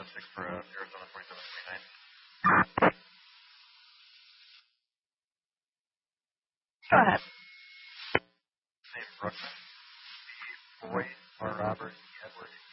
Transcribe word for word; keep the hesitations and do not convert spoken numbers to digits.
six for uh, Arizona twenty-seven twenty-nine. Go ahead. Name Brookman. The boy, R. Robert, E. Edward,